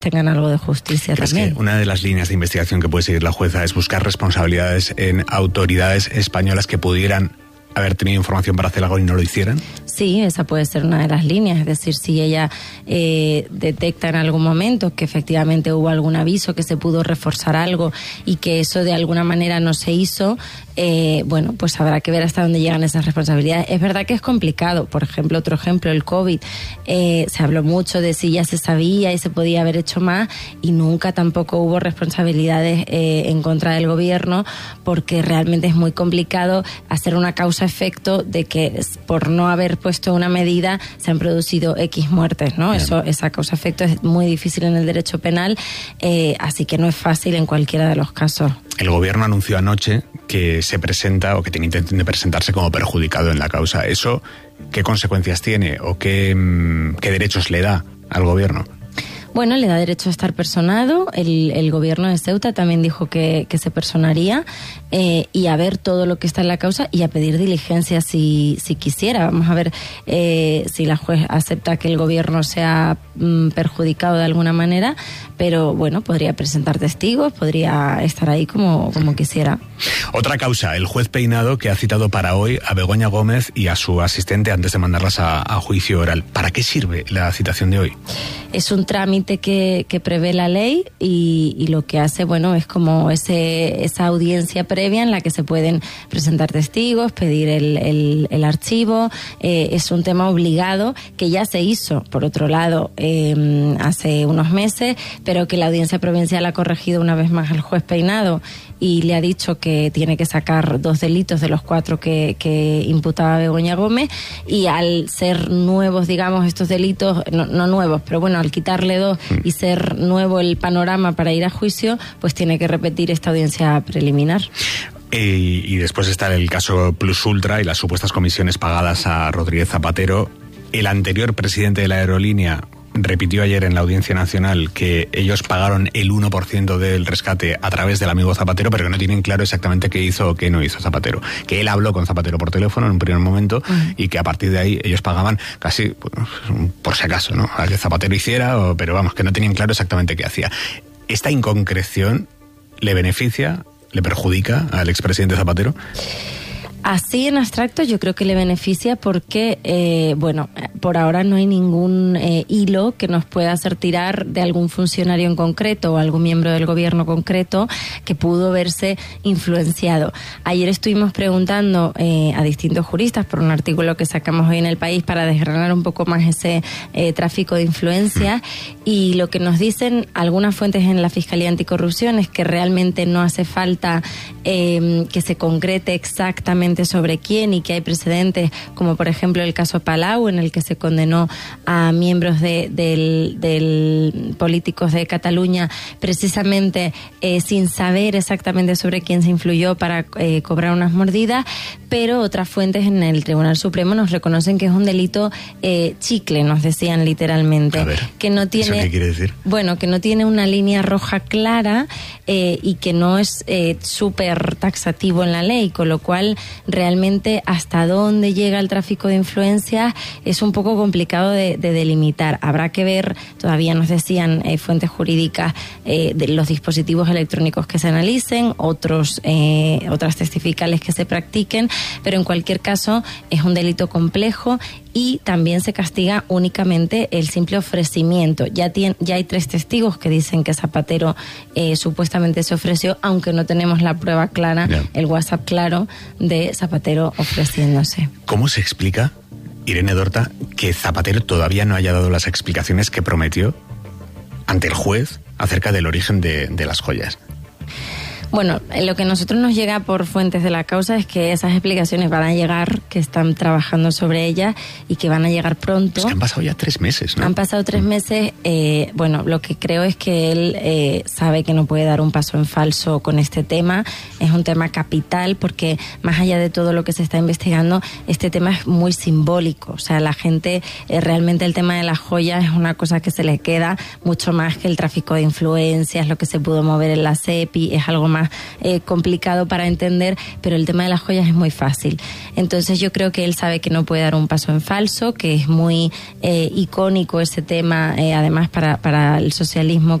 tengan algo de justicia también. Que una de las líneas de investigación que puede seguir la jueza es buscar responsabilidades en autoridades españolas que pudieran haber tenido información para hacer algo y no lo hicieran? Sí, esa puede ser una de las líneas, es decir, si ella detecta en algún momento que efectivamente hubo algún aviso, que se pudo reforzar algo y que eso de alguna manera no se hizo, bueno, pues habrá que ver hasta dónde llegan esas responsabilidades. Es verdad que es complicado, por ejemplo, otro ejemplo, el COVID, se habló mucho de si ya se sabía y se podía haber hecho más y nunca tampoco hubo responsabilidades en contra del gobierno, porque realmente es muy complicado hacer una causa-efecto de que por no haber puesto una medida se han producido X muertes, ¿no? Esa causa-efecto es muy difícil en el derecho penal, así que no es fácil en cualquiera de los casos. El gobierno anunció anoche que se presenta o que tiene intención de presentarse como perjudicado en la causa. ¿Eso qué consecuencias tiene o qué derechos le da al gobierno? Bueno, le da derecho a estar personado. El gobierno de Ceuta también dijo que se personaría y a ver todo lo que está en la causa y a pedir diligencia si quisiera. Vamos a ver si la juez acepta que el gobierno sea perjudicado de alguna manera, pero bueno, podría presentar testigos, podría estar ahí como quisiera. Otra causa, el juez Peinado, que ha citado para hoy a Begoña Gómez y a su asistente antes de mandarlas a juicio oral. ¿Para qué sirve la citación de hoy? Es un trámite que prevé la ley y lo que hace, bueno, es como esa audiencia previa en la que se pueden presentar testigos, pedir el archivo. Es un tema obligado que ya se hizo, por otro lado, hace unos meses, pero que la Audiencia Provincial ha corregido una vez más al juez Peinado y le ha dicho que tiene que sacar 2 delitos de los 4 que imputaba Begoña Gómez, y al ser nuevos, digamos, estos delitos, no nuevos, pero bueno, al quitarle 2 y ser nuevo el panorama para ir a juicio, pues tiene que repetir esta audiencia preliminar. Y después está el caso Plus Ultra y las supuestas comisiones pagadas a Rodríguez Zapatero. El anterior presidente de la aerolínea repitió ayer en la Audiencia Nacional que ellos pagaron el 1% del rescate a través del amigo Zapatero, pero que no tienen claro exactamente qué hizo o qué no hizo Zapatero. Que él habló con Zapatero por teléfono en un primer momento y que a partir de ahí ellos pagaban casi por si acaso, ¿no? A que Zapatero hiciera, pero vamos, que no tenían claro exactamente qué hacía. ¿Esta inconcreción le beneficia, le perjudica al expresidente Zapatero? Así en abstracto yo creo que le beneficia porque, bueno, por ahora no hay ningún hilo que nos pueda hacer tirar de algún funcionario en concreto o algún miembro del gobierno concreto que pudo verse influenciado. Ayer estuvimos preguntando a distintos juristas por un artículo que sacamos hoy en El País para desgranar un poco más ese tráfico de influencias, y lo que nos dicen algunas fuentes en la Fiscalía Anticorrupción es que realmente no hace falta que se concrete exactamente sobre quién, y que hay precedentes como por ejemplo el caso Palau, en el que se condenó a miembros del políticos de Cataluña precisamente sin saber exactamente sobre quién se influyó para cobrar unas mordidas, pero otras fuentes en el Tribunal Supremo nos reconocen que es un delito chicle, nos decían literalmente. A ver, que no tiene, ¿eso qué quiere decir? Bueno, que no tiene una línea roja clara y que no es súper taxativo en la ley, con lo cual realmente hasta dónde llega el tráfico de influencias es un poco complicado de delimitar. Habrá que ver, todavía nos decían fuentes jurídicas, de los dispositivos electrónicos que se analicen, otras testificales que se practiquen, pero en cualquier caso es un delito complejo y también se castiga únicamente el simple ofrecimiento. Ya hay 3 testigos que dicen que Zapatero supuestamente se ofreció, aunque no tenemos la prueba clara, el WhatsApp claro de Zapatero ofreciéndose. ¿Cómo se explica, Irene Dorta, que Zapatero todavía no haya dado las explicaciones que prometió ante el juez acerca del origen de las joyas? Bueno, lo que a nosotros nos llega por fuentes de la causa es que esas explicaciones van a llegar, que están trabajando sobre ellas y que van a llegar pronto. Es que han pasado ya 3 meses, ¿no? Han pasado 3 meses. Bueno, lo que creo es que él sabe que no puede dar un paso en falso con este tema. Es un tema capital porque más allá de todo lo que se está investigando, este tema es muy simbólico. O sea, la gente, realmente el tema de las joyas es una cosa que se le queda mucho más que el tráfico de influencias, lo que se pudo mover en la CEPI, es algo más más complicado para entender, pero el tema de las joyas es muy fácil. Entonces yo creo que él sabe que no puede dar un paso en falso, que es muy icónico ese tema, además para el socialismo,